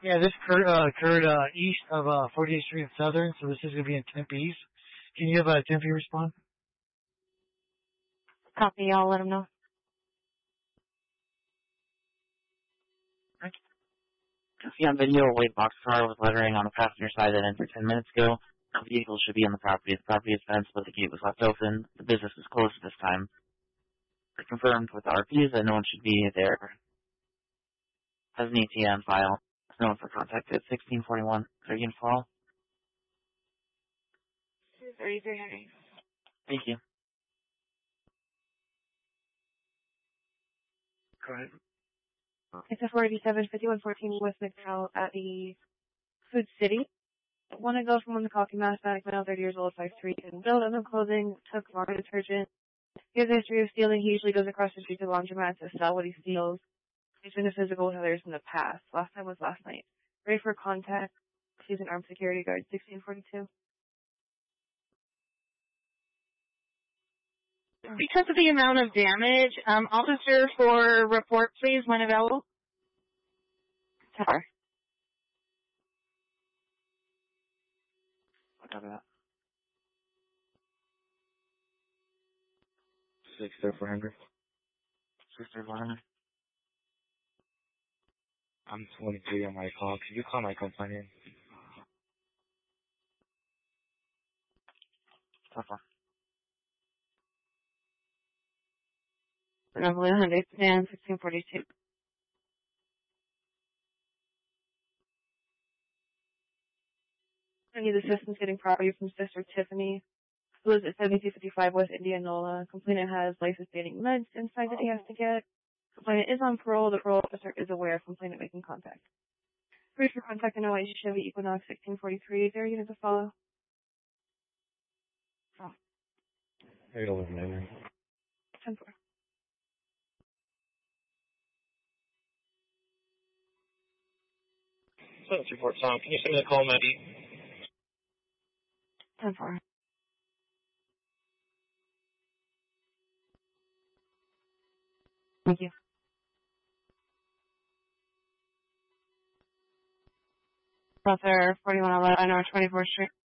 Yeah, this occurred east of 48th Street and Southern, so this is going to be in Tempe East. Can you have Tempe respond? Copy, I'll let him know. See on video, a white boxcar with lettering on the passenger side that entered 10 minutes ago. No vehicle should be on the property. The property is fenced, but the gate was left open. The business is closed at this time. I confirmed with the RPs that no one should be there. Has an ETA on file. No one for contact at 1641 Dragon Fall. 3300. Thank you. Go ahead. It's a 487 5114 West McDowell at the Food City. Want to go from one the coffee mathematic male, 30 years old, 5'3", and build other clothing, took laundry detergent. He has a history of stealing. He usually goes across the street to laundromats to sell what he steals. He's been a physical with others in the past. Last time was last night. Ready for contact. He's an armed security guard, 1642. Because of the amount of damage, officer for report, please, when available. Tower. I'll copy that. 63400. 63400. I'm 23 on my call. Could you call my companion? Tough one. Number 100, stand 1642. I need assistance getting property from Sister Tiffany, who lives at 7255 West Indianola. Complainant has license dating meds inside that he has to get. Complainant is on parole. The parole officer is aware of complainant making contact. Ready for contact in OIG Chevy Equinox 1643. Is there a unit to follow? Oh. Maybe I'll live later. 10-4. Report Tom, can you send me the call, Maddie? 10-4. Thank you. Officer 4111 North 24th Street.